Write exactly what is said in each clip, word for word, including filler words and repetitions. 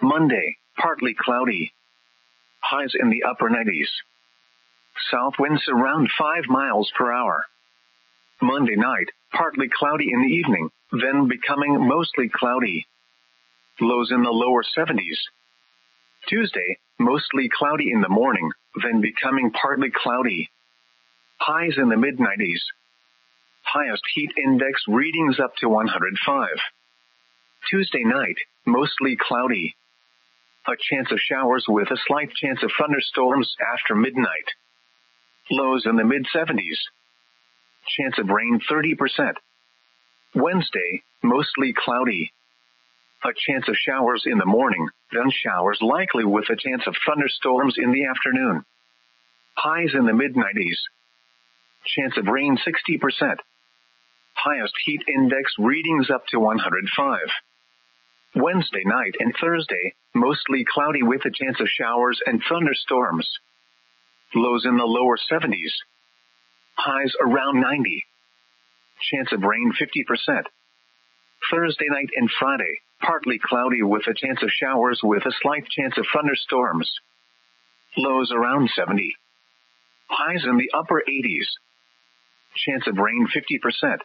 Monday, partly cloudy. Highs in the upper nineties. South winds around five miles per hour. Monday night, partly cloudy in the evening, then becoming mostly cloudy. Lows in the lower seventies. Tuesday, mostly cloudy in the morning, then becoming partly cloudy. Highs in the mid nineties. Highest heat index readings up to one hundred five. Tuesday night, mostly cloudy. A chance of showers with a slight chance of thunderstorms after midnight. Lows in the mid seventies. Chance of rain thirty percent. Wednesday, mostly cloudy. A chance of showers in the morning, then showers likely with a chance of thunderstorms in the afternoon. Highs in the mid nineties. Chance of rain sixty percent. Highest heat index readings up to one hundred five. Wednesday night and Thursday, mostly cloudy with a chance of showers and thunderstorms. Lows in the lower seventies. Highs around ninety. Chance of rain fifty percent. Thursday night and Friday, partly cloudy with a chance of showers with a slight chance of thunderstorms. Lows around seventy. Highs in the upper eighties. Chance of rain fifty percent.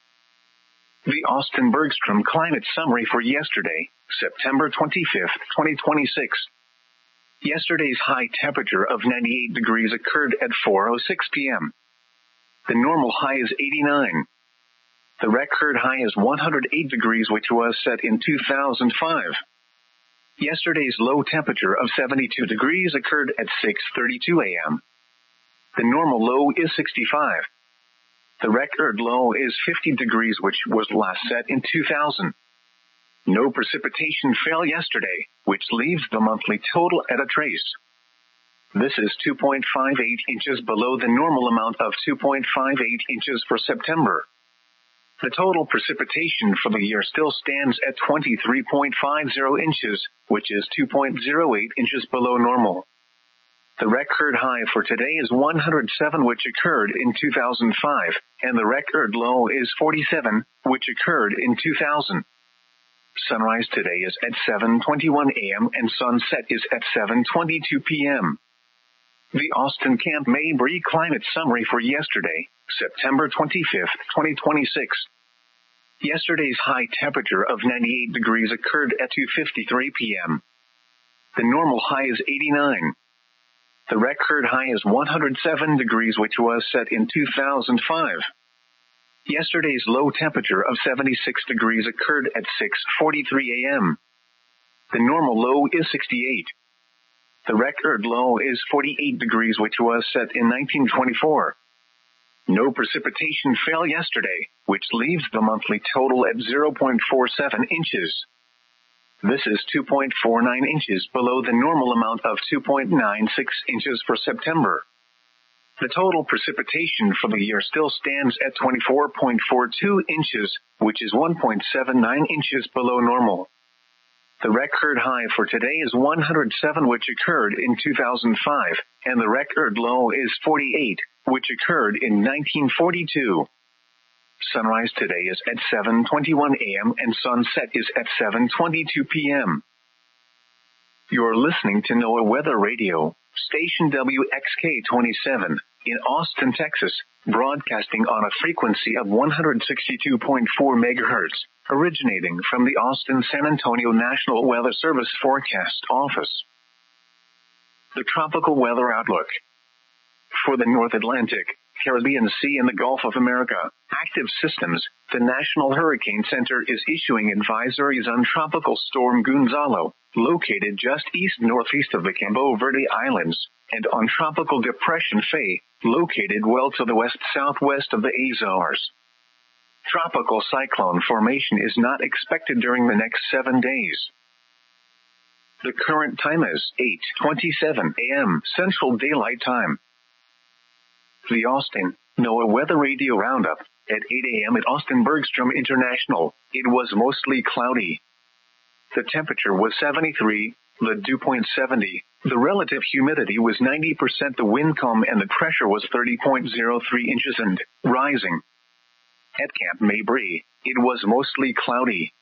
The Austin Bergstrom Climate Summary for yesterday, September twenty-fifth, twenty twenty-six. Yesterday's high temperature of ninety-eight degrees occurred at four oh six p.m. The normal high is eighty-nine. The record high is one hundred eight degrees, which was set in two thousand five. Yesterday's low temperature of seventy-two degrees occurred at six thirty-two a.m. The normal low is sixty-five. The record low is fifty degrees, which was last set in two thousand. No precipitation fell yesterday, which leaves the monthly total at a trace. This is two point five eight inches below the normal amount of two point five eight inches for September. The total precipitation for the year still stands at twenty-three point five zero inches, which is two point zero eight inches below normal. The record high for today is one hundred seven, which occurred in two thousand five, and the record low is forty-seven, which occurred in two thousand. Sunrise today is at seven twenty-one a.m. and sunset is at seven twenty-two p.m. The Austin Camp Mabry Climate Summary for yesterday, September twenty-fifth, twenty twenty-six. Yesterday's high temperature of ninety-eight degrees occurred at two fifty-three p.m. The normal high is eighty-nine. The record high is one hundred seven degrees, which was set in two thousand five. Yesterday's low temperature of seventy-six degrees occurred at six forty-three a.m. The normal low is sixty-eight. The record low is forty-eight degrees, which was set in nineteen twenty-four. No precipitation fell yesterday, which leaves the monthly total at zero point four seven inches. This is two point four nine inches below the normal amount of two point nine six inches for September. The total precipitation for the year still stands at twenty-four point four two inches, which is one point seven nine inches below normal. The record high for today is one hundred seven, which occurred in two thousand five, and the record low is forty-eight, which occurred in nineteen forty-two. Sunrise today is at seven twenty-one a.m. and sunset is at seven twenty-two p.m. You're listening to NOAA Weather Radio, station W X K twenty-seven, in Austin, Texas, broadcasting on a frequency of one hundred sixty-two point four megahertz, originating from the Austin-San Antonio National Weather Service Forecast Office. The Tropical Weather Outlook. For the North Atlantic, Caribbean Sea and the Gulf of America, active systems, the National Hurricane Center is issuing advisories on Tropical Storm Gonzalo, located just east-northeast of the Cabo Verde Islands, and on Tropical Depression Faye, located well to the west-southwest of the Azores. Tropical cyclone formation is not expected during the next seven days. The current time is eight twenty-seven a.m. Central Daylight Time. The Austin NOAA Weather Radio Roundup. At eight a.m. at Austin Bergstrom International, it was mostly cloudy. The temperature was seventy-three, the dew point seventy, the relative humidity was ninety percent, the wind calm, and the pressure was thirty point zero three inches and rising. At Camp Mabry, it was mostly cloudy.